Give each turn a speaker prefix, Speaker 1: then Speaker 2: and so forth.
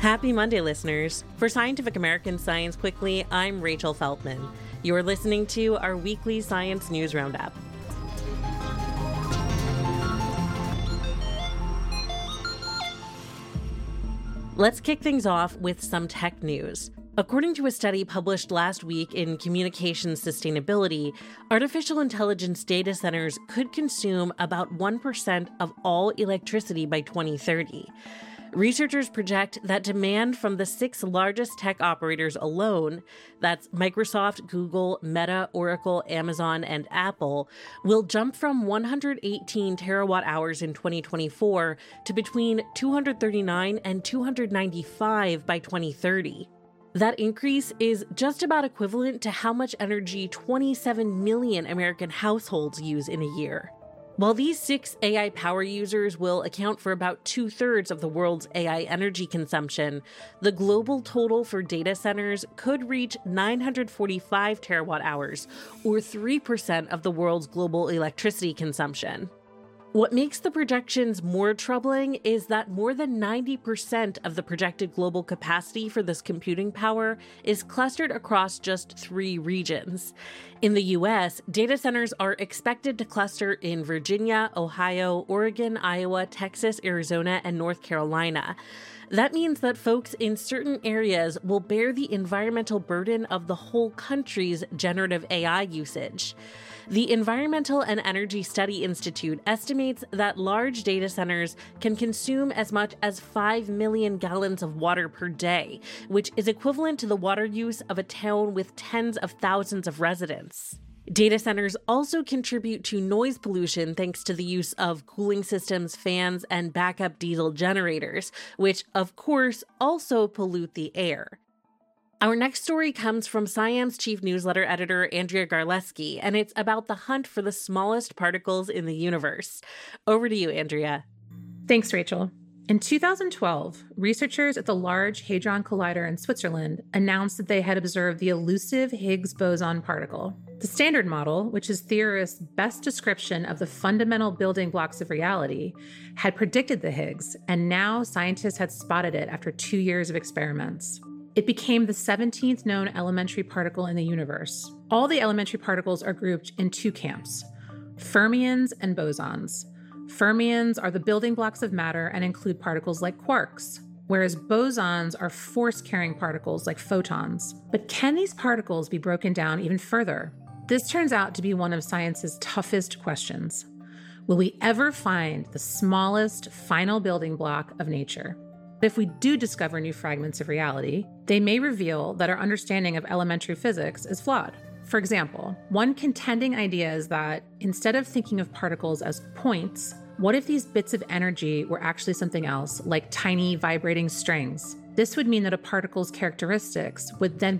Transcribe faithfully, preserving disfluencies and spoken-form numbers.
Speaker 1: Happy Monday, listeners. For Scientific American Science Quickly, I'm Rachel Feltman. You're listening to our weekly science news roundup. Let's kick things off with some tech news. According to a study published last week in Communications Sustainability, artificial intelligence data centers could consume about one percent of all electricity by twenty thirty. Researchers project that demand from the six largest tech operators alone, that's Microsoft, Google, Meta, Oracle, Amazon, and Apple, will jump from one hundred eighteen terawatt hours in twenty twenty-four to between two hundred thirty-nine and two hundred ninety-five by twenty thirty. That increase is just about equivalent to how much energy twenty-seven million American households use in a year. While these six A I power users will account for about two-thirds of the world's A I energy consumption, the global total for data centers could reach nine hundred forty-five terawatt hours, or three percent of the world's global electricity consumption. What makes the projections more troubling is that more than ninety percent of the projected global capacity for this computing power is clustered across just three regions. In the U S, data centers are expected to cluster in Virginia, Ohio, Oregon, Iowa, Texas, Arizona, and North Carolina. That means that folks in certain areas will bear the environmental burden of the whole country's generative A I usage. The Environmental and Energy Study Institute estimates that large data centers can consume as much as five million gallons of water per day, which is equivalent to the water use of a town with tens of thousands of residents. Data centers also contribute to noise pollution thanks to the use of cooling systems, fans, and backup diesel generators, which, of course, also pollute the air. Our next story comes from SciAm's chief newsletter editor, Andrea Garleski, and it's about the hunt for the smallest particles in the universe. Over to you, Andrea.
Speaker 2: Thanks, Rachel. In two thousand twelve, researchers at the Large Hadron Collider in Switzerland announced that they had observed the elusive Higgs boson particle. The Standard Model, which is theorists' best description of the fundamental building blocks of reality, had predicted the Higgs, and now scientists had spotted it after two years of experiments. It became the seventeenth known elementary particle in the universe. All the elementary particles are grouped in two camps, fermions and bosons. Fermions are the building blocks of matter and include particles like quarks, whereas bosons are force-carrying particles like photons. But can these particles be broken down even further? This turns out to be one of science's toughest questions. Will we ever find the smallest final building block of nature? If we do discover new fragments of reality, they may reveal that our understanding of elementary physics is flawed. For example, one contending idea is that instead of thinking of particles as points, what if these bits of energy were actually something else, like tiny vibrating strings? This would mean that a particle's characteristics would then